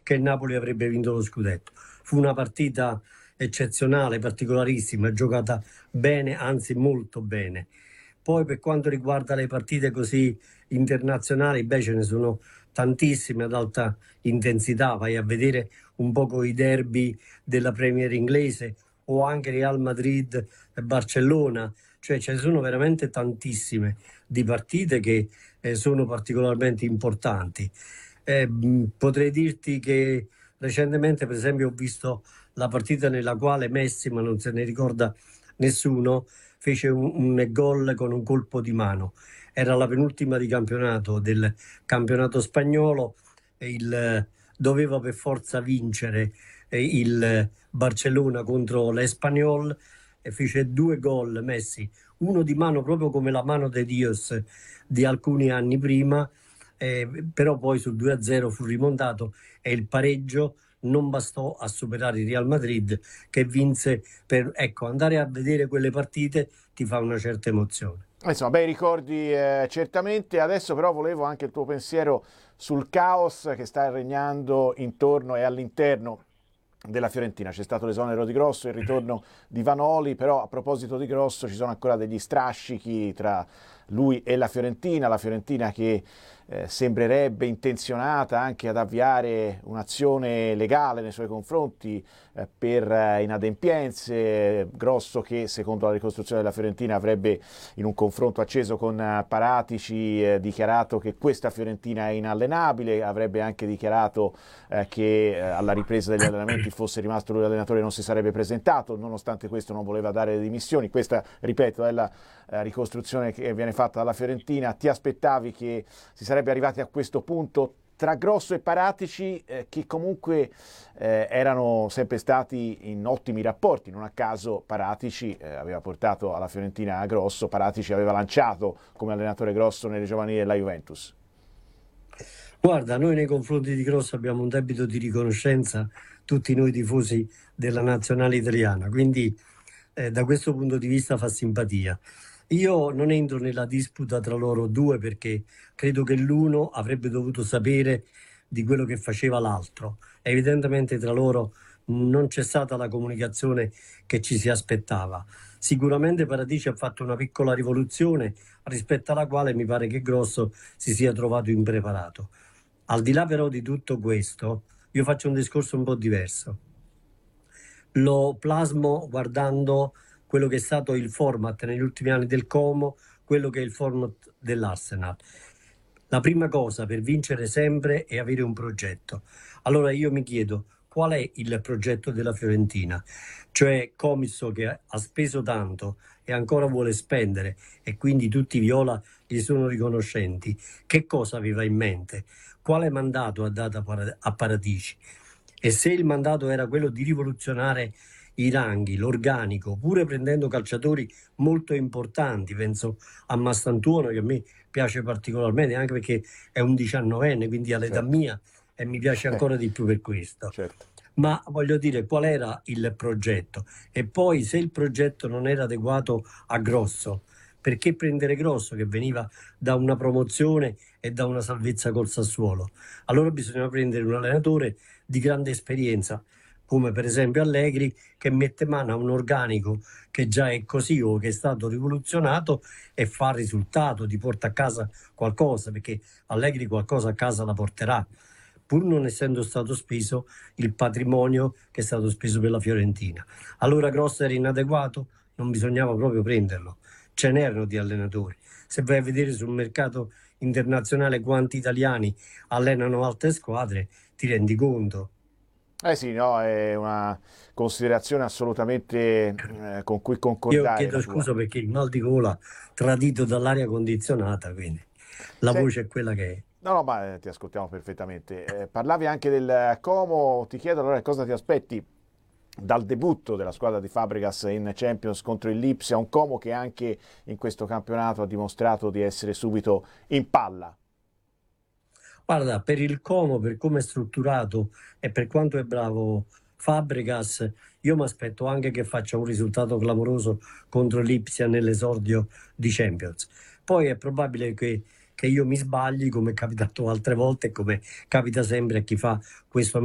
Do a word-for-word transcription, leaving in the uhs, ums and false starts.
che il Napoli avrebbe vinto lo scudetto. Fu una partita eccezionale, particolarissima, giocata bene, anzi molto bene. Poi per quanto riguarda le partite così internazionali, beh, ce ne sono tantissime ad alta intensità. Vai a vedere un poco i derby della Premier inglese o anche Real Madrid e Barcellona, cioè ce ne sono veramente tantissime di partite che eh, sono particolarmente importanti. Eh, mh, potrei dirti che recentemente, per esempio, ho visto la partita nella quale Messi, ma non se ne ricorda nessuno, fece un, un gol con un colpo di mano. Era la penultima di campionato del campionato spagnolo e il, doveva per forza vincere eh, il Barcellona contro l'Espanyol e fece due gol Messi, uno di mano proprio come la mano de Dios di alcuni anni prima, eh, però poi sul due a zero fu rimontato e il pareggio non bastò a superare il Real Madrid che vinse. Per, ecco, andare a vedere quelle partite ti fa una certa emozione. Insomma, bei ricordi eh, certamente. Adesso però volevo anche il tuo pensiero sul caos che sta regnando intorno e all'interno della Fiorentina. C'è stato l'esonero di Grosso, il ritorno di Vanoli, però a proposito di Grosso ci sono ancora degli strascichi tra lui e la Fiorentina, la Fiorentina che eh, sembrerebbe intenzionata anche ad avviare un'azione legale nei suoi confronti eh, per eh, inadempienze. Grosso che secondo la ricostruzione della Fiorentina avrebbe in un confronto acceso con eh, Paratici eh, dichiarato che questa Fiorentina è inallenabile, avrebbe anche dichiarato eh, che eh, alla ripresa degli allenamenti fosse rimasto lui l'allenatore non si sarebbe presentato, nonostante questo non voleva dare le dimissioni. Questa, ripeto, è la eh, ricostruzione che viene fatta dalla Fiorentina. Ti aspettavi che si sarebbe arrivati a questo punto tra Grosso e Paratici eh, che comunque eh, erano sempre stati in ottimi rapporti? Non a caso Paratici eh, aveva portato alla Fiorentina a Grosso, Paratici aveva lanciato come allenatore Grosso nelle giovanili della Juventus. Guarda, noi nei confronti di Grosso abbiamo un debito di riconoscenza, tutti noi tifosi della nazionale italiana, quindi eh, da questo punto di vista fa simpatia. Io non entro nella disputa tra loro due perché credo che l'uno avrebbe dovuto sapere di quello che faceva l'altro. Evidentemente tra loro non c'è stata la comunicazione che ci si aspettava. Sicuramente Paratici ha fatto una piccola rivoluzione rispetto alla quale mi pare che Grosso si sia trovato impreparato. Al di là però di tutto questo, io faccio un discorso un po' diverso. Lo plasmo guardando quello che è stato il format negli ultimi anni del Como, quello che è il format dell'Arsenal. La prima cosa per vincere sempre è avere un progetto. Allora io mi chiedo qual è il progetto della Fiorentina? Cioè Comiso che ha speso tanto e ancora vuole spendere e quindi tutti i viola gli sono riconoscenti. Che cosa aveva in mente? Quale mandato ha dato a Paratici? E se il mandato era quello di rivoluzionare i ranghi, l'organico, pure prendendo calciatori molto importanti, penso a Mastantuono che a me piace particolarmente anche perché è un diciannovenne, quindi all'età Certo. mia e mi piace ancora di più per questo. Certo. Ma voglio dire, qual era il progetto? E poi se il progetto non era adeguato a Grosso, perché prendere Grosso che veniva da una promozione e da una salvezza col Sassuolo? Allora bisognava prendere un allenatore di grande esperienza, come per esempio Allegri, che mette mano a un organico che già è così o che è stato rivoluzionato e fa il risultato, ti porta a casa qualcosa, perché Allegri qualcosa a casa la porterà, pur non essendo stato speso il patrimonio che è stato speso per la Fiorentina. Allora Grosso era inadeguato? Non bisognava proprio prenderlo. Ce n'erano di allenatori. Se vai a vedere sul mercato internazionale quanti italiani allenano altre squadre, ti rendi conto. Eh sì, no, è una considerazione assolutamente eh, con cui concordare. Io chiedo scusa perché il mal di gola tradito dall'aria condizionata, quindi la Se... voce è quella che è. No, no, ma eh, ti ascoltiamo perfettamente. Eh, parlavi anche del Como, ti chiedo allora cosa ti aspetti dal debutto della squadra di Fabregas in Champions contro il Lipsia, un Como che anche in questo campionato ha dimostrato di essere subito in palla. Guarda, per il Como, per come è strutturato e per quanto è bravo Fabregas, io mi aspetto anche che faccia un risultato clamoroso contro l'Ipsia nell'esordio di Champions. Poi è probabile che, che io mi sbagli, come è capitato altre volte e come capita sempre a chi fa questo